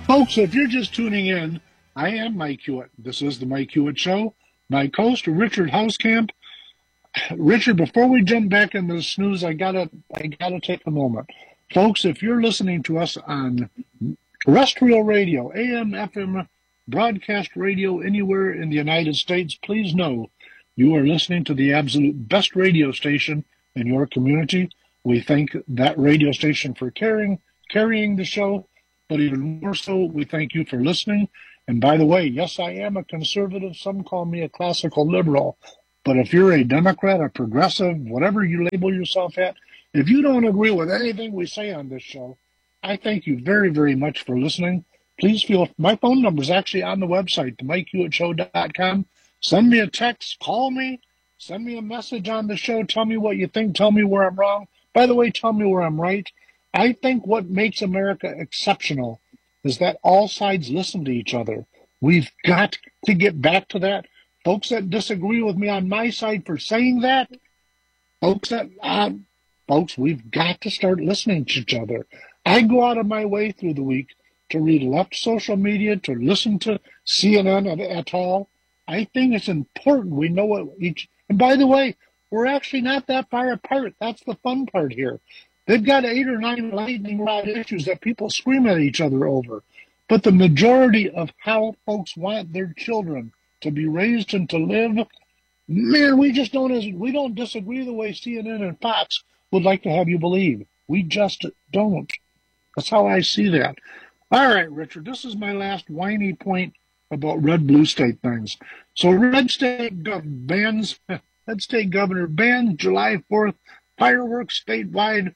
Folks, if you're just tuning in, I am Mike Hewitt. This is the Mike Hewitt Show. My co-host, Richard Hauskamp. Richard, before we jump back into the snooze, I gotta take a moment. Folks, if you're listening to us on terrestrial radio, AM, FM, broadcast radio anywhere in the United States, please know you are listening to the absolute best radio station in your community. We thank that radio station for carrying the show. But even more so, we thank you for listening. And by the way, yes, I am a conservative. Some call me a classical liberal. But if you're a Democrat, a progressive, whatever you label yourself at, if you don't agree with anything we say on this show, I thank you very, very much for listening. Please feel, my phone number is actually on the website, themikehewittshow.com. Send me a text, call me, send me a message on the show. Tell me what you think. Tell me where I'm wrong. By the way, tell me where I'm right. I think what makes America exceptional is that all sides listen to each other. We've got to get back to that. Folks that disagree with me on my side for saying that, folks, we've got to start listening to each other. I go out of my way through the week to read left social media, to listen to CNN at all. I think it's important we know what each, and by the way, we're actually not that far apart. That's the fun part here. They've got 8 or 9 lightning rod issues that people scream at each other over. But the majority of how folks want their children to be raised and to live, man, we don't disagree the way CNN and Fox would like to have you believe. We just don't. That's how I see that. All right, Richard, this is my last whiny point about red-blue state things. So red state governor bans July 4th fireworks statewide.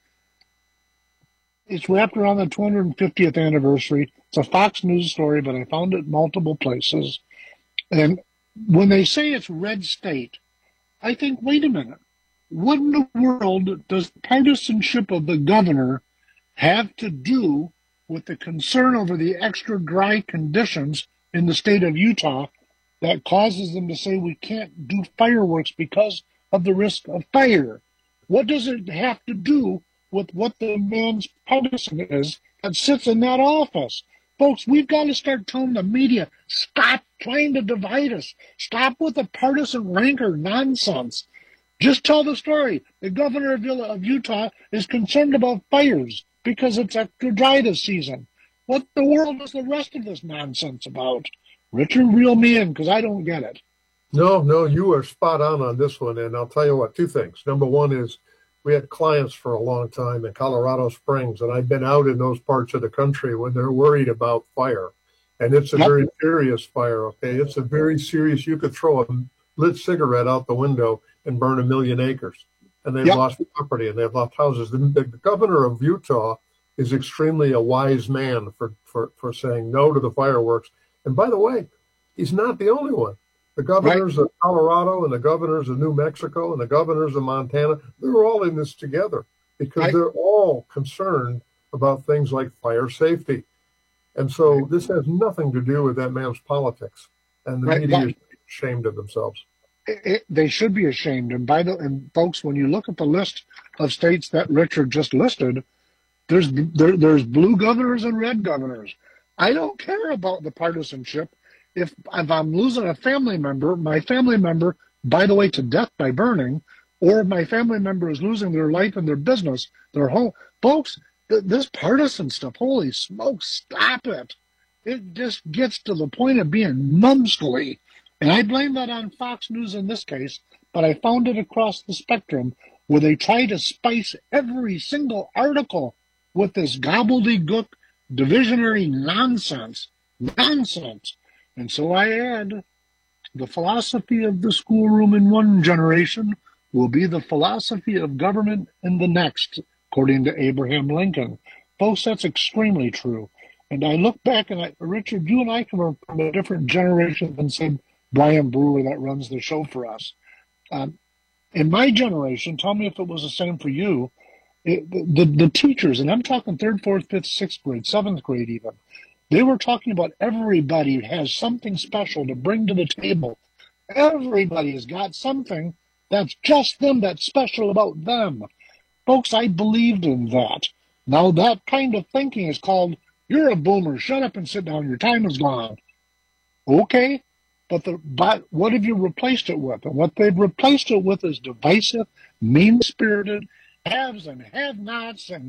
It's wrapped around the 250th anniversary. It's a Fox News story, but I found it multiple places. And when they say it's red state, I think, wait a minute. What in the world does partisanship of the governor have to do with the concern over the extra dry conditions in the state of Utah that causes them to say we can't do fireworks because of the risk of fire? What does it have to do with what the man's partisan is that sits in that office? Folks, we've got to start telling the media, stop trying to divide us. Stop with the partisan rancor nonsense. Just tell the story. The governor of Utah is concerned about fires because it's extra dry this season. What the world is the rest of this nonsense about? Richard, reel me in, because I don't get it. No, you are spot on this one. And I'll tell you what, 2 things. Number one is, we had clients for a long time in Colorado Springs, and I've been out in those parts of the country when they're worried about fire. And it's a very serious fire, okay? It's a very serious, you could throw a lit cigarette out the window and burn 1 million acres. And they've lost property and they've lost houses. The governor of Utah is extremely a wise man for saying no to the fireworks. And by the way, he's not the only one. The governors of Colorado and the governors of New Mexico and the governors of Montana, they're all in this together because they're all concerned about things like fire safety. And so this has nothing to do with that man's politics. And the media is ashamed of themselves. They should be ashamed. And folks, when you look at the list of states that Richard just listed, there's blue governors and red governors. I don't care about the partisanship. If I'm losing a family member, my family member, by the way, to death by burning, or if my family member is losing their life and their business, their home, folks, this partisan stuff, holy smokes, stop it. It just gets to the point of being numbskully. And I blame that on Fox News in this case, but I found it across the spectrum where they try to spice every single article with this gobbledygook divisionary nonsense. And so I add, the philosophy of the schoolroom in one generation will be the philosophy of government in the next, according to Abraham Lincoln. Folks, that's extremely true. And I look back, and Richard, you and I come from a different generation than, say, Brian Brewer that runs the show for us. In my generation, tell me if it was the same for you, the teachers, and I'm talking 3rd, 4th, 5th, 6th grade, 7th grade even, they were talking about everybody has something special to bring to the table. Everybody has got something that's just them, that's special about them. Folks, I believed in that. Now that kind of thinking is called You're a boomer. Shut up and sit down. Your time is gone. Okay, but what have you replaced it with? And what they've replaced it with is divisive, mean-spirited haves and have-nots and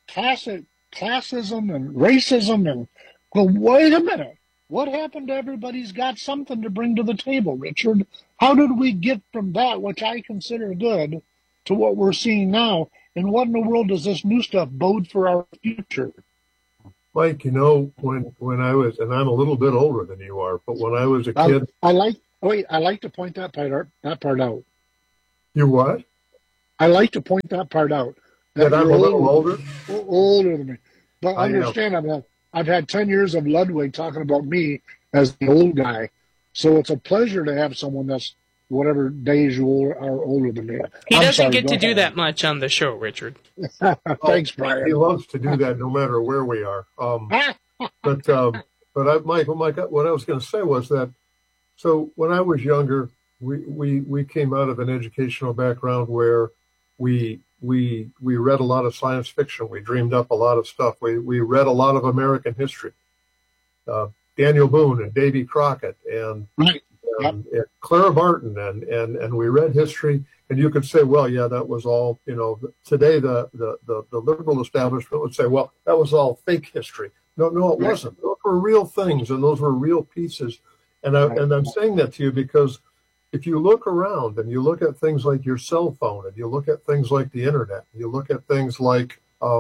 classism and racism. And well, wait a minute. What happened to everybody's got something to bring to the table, Richard? How did we get from that, which I consider good, to what we're seeing now? And what in the world does this new stuff bode for our future? Mike, when I was, and I'm a little bit older than you are, but when I was a kid, I like to point that part out. You what? I like to point that part out. That I'm a little older? Older than me. But understand, I've had 10 years of Ludwig talking about me as the old guy. So it's a pleasure to have someone that's whatever days you are older than me. He doesn't get to do that much on the show, Richard. Thanks, Brian. He loves to do that no matter where we are. But Mike, what I was going to say was that, so when I was younger, we came out of an educational background where we read a lot of science fiction. We dreamed up a lot of stuff. We read a lot of American history. Daniel Boone and Davy Crockett and Clara Barton and we read history, and you could say, well, yeah, that was all, today the liberal establishment would say, well, that was all fake history. No, it wasn't. Those were real things, and those were real pieces. And I'm saying that to you because if you look around and you look at things like your cell phone, and you look at things like the internet, you look at things like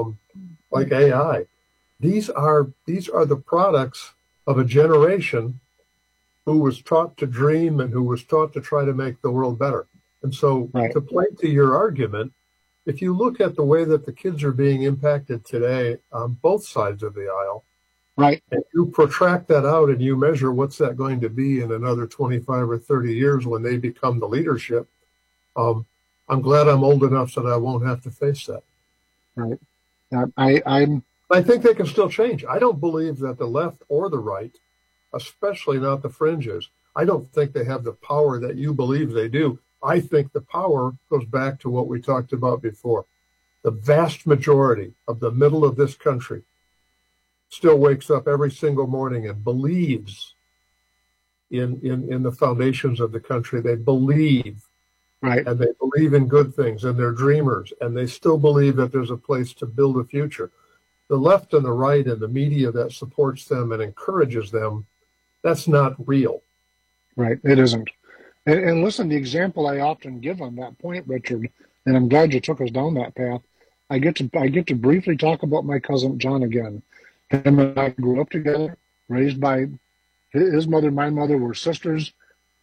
AI, these are the products of a generation who was taught to dream and who was taught to try to make the world better. And so to play to your argument, if you look at the way that the kids are being impacted today on both sides of the aisle, and you protract that out and you measure what's that going to be in another 25 or 30 years when they become the leadership, I'm glad I'm old enough so that I won't have to face that. Right. I think they can still change. I don't believe that the left or the right, especially not the fringes, I don't think they have the power that you believe they do. I think the power goes back to what we talked about before. The vast majority of the middle of this country still wakes up every single morning and believes in the foundations of the country. They believe, and they believe in good things, and they're dreamers, and they still believe that there's a place to build a future. The left and the right and the media that supports them and encourages them, that's not real. Right, it isn't. And listen, the example I often give on that point, Richard, and I'm glad you took us down that path, I get to briefly talk about my cousin John again. Him and I grew up together, raised by his mother and my mother were sisters.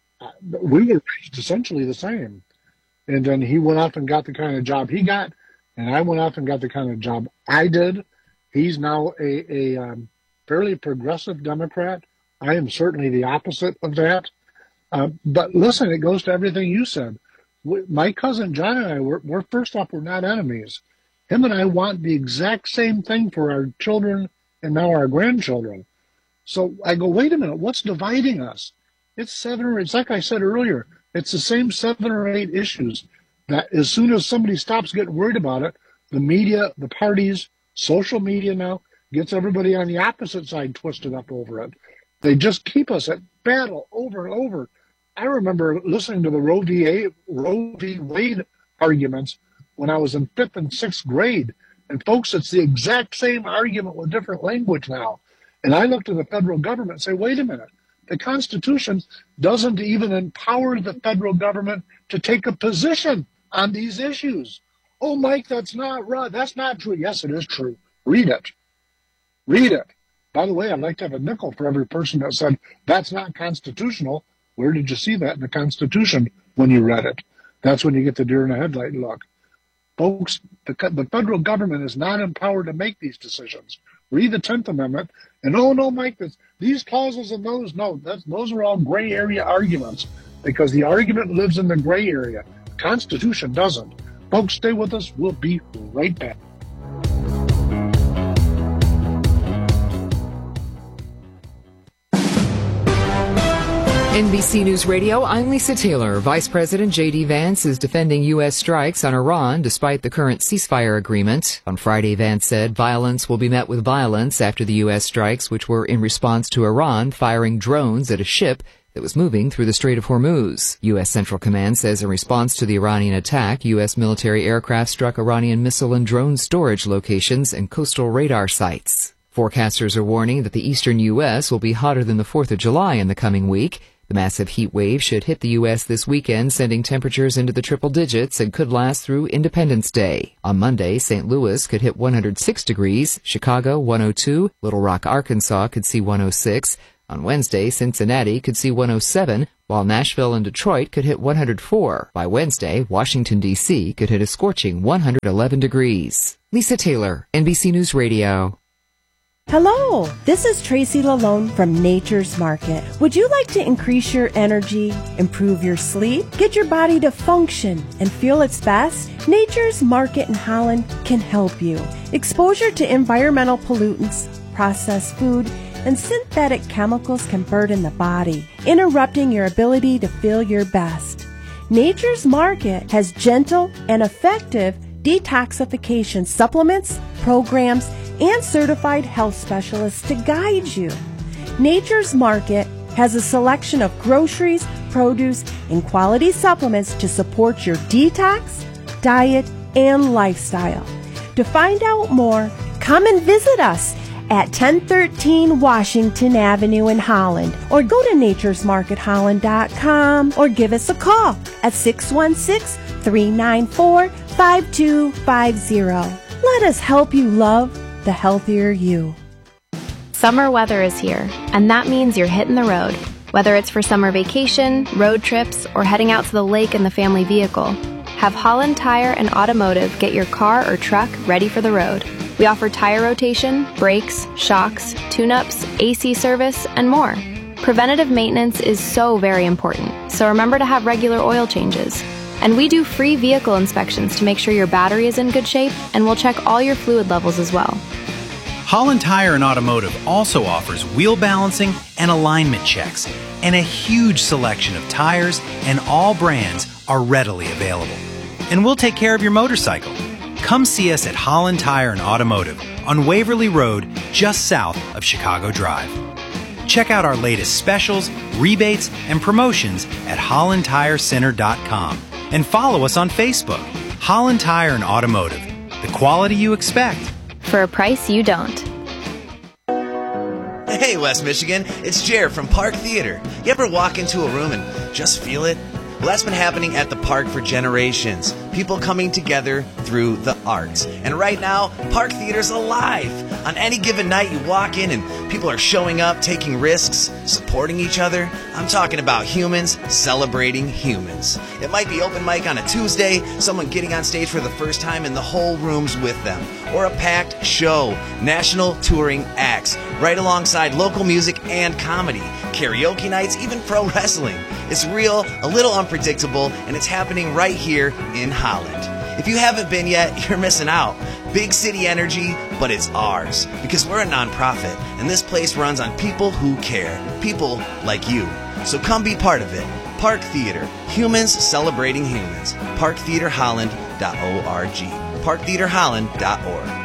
We were raised essentially the same. And then he went off and got the kind of job he got, and I went off and got the kind of job I did. He's now a fairly progressive Democrat. I am certainly the opposite of that. But listen, it goes to everything you said. My cousin John and I, we're first off, we're not enemies. Him and I want the exact same thing for our children and now our grandchildren. So I go, wait a minute, what's dividing us? It's like I said earlier, it's the same 7 or 8 issues that as soon as somebody stops getting worried about it, the media, the parties, social media now gets everybody on the opposite side twisted up over it. They just keep us at battle over and over. I remember listening to the Roe v. Wade arguments when I was in 5th and 6th grade. And folks, it's the exact same argument with different language now. And I look to the federal government and say, wait a minute, the Constitution doesn't even empower the federal government to take a position on these issues. Oh, Mike, that's not right. That's not true. Yes, it is true. Read it. Read it. By the way, I'd like to have a nickel for every person that said, that's not constitutional. Where did you see that in the Constitution when you read it? That's when you get the deer in the headlight look. Folks, the federal government is not empowered to make these decisions. Read the 10th Amendment, and oh no, Mike, these clauses and those, no, those are all gray area arguments because the argument lives in the gray area. The Constitution doesn't. Folks, stay with us. We'll be right back. NBC News Radio, I'm Lisa Taylor. Vice President J.D. Vance is defending U.S. strikes on Iran despite the current ceasefire agreement. On Friday, Vance said violence will be met with violence after the U.S. strikes, which were in response to Iran firing drones at a ship that was moving through the Strait of Hormuz. U.S. Central Command says in response to the Iranian attack, U.S. military aircraft struck Iranian missile and drone storage locations and coastal radar sites. Forecasters are warning that the eastern U.S. will be hotter than the 4th of July in the coming week. The massive heat wave should hit the U.S. this weekend, sending temperatures into the triple digits and could last through Independence Day. On Monday, St. Louis could hit 106 degrees, Chicago 102, Little Rock, Arkansas could see 106. On Wednesday, Cincinnati could see 107, while Nashville and Detroit could hit 104. By Wednesday, Washington, D.C. could hit a scorching 111 degrees. Lisa Taylor, NBC News Radio. Hello, this is Tracy Lalone from Nature's Market. Would you like to increase your energy, improve your sleep, get your body to function and feel its best? Nature's Market in Holland can help you. Exposure to environmental pollutants, processed food, and synthetic chemicals can burden the body, interrupting your ability to feel your best. Nature's Market has gentle and effective detoxification supplements, programs, and certified health specialists to guide you. Nature's Market has a selection of groceries, produce, and quality supplements to support your detox, diet, and lifestyle. To find out more, come and visit us at 1013 Washington Avenue in Holland, or go to naturesmarketholland.com, or give us a call at 616-394-5250. Let us help you love the healthier you. Summer weather is here, and that means you're hitting the road. Whether it's for summer vacation, road trips, or heading out to the lake in the family vehicle, have Holland Tire and Automotive get your car or truck ready for the road. We offer tire rotation, brakes, shocks, tune-ups, AC service, and more. Preventative maintenance is so very important, so remember to have regular oil changes. And we do free vehicle inspections to make sure your battery is in good shape, and we'll check all your fluid levels as well. Holland Tire and Automotive also offers wheel balancing and alignment checks, and a huge selection of tires and all brands are readily available. And we'll take care of your motorcycle. Come see us at Holland Tire and Automotive on Waverly Road, just south of Chicago Drive. Check out our latest specials, rebates, and promotions at hollandtirecenter.com. And follow us on Facebook, Holland Tire and Automotive, the quality you expect. For a price you don't. Hey, West Michigan, it's Jer from Park Theater. You ever walk into a room and just feel it? Well, that's been happening at the park for generations. People coming together through the arts. And right now, Park Theater's alive. On any given night, you walk in and people are showing up, taking risks, supporting each other. I'm talking about humans celebrating humans. It might be open mic on a Tuesday, someone getting on stage for the first time and the whole room's with them. Or a packed show, national touring acts, right alongside local music and comedy, karaoke nights, even pro wrestling. It's real, a little unpredictable, and it's happening right here in Holland. If you haven't been yet, you're missing out. Big city energy, but it's ours. Because we're a nonprofit, and this place runs on people who care. People like you. So come be part of it. Park Theater. Humans celebrating humans. ParkTheaterHolland.org. ParkTheaterHolland.org.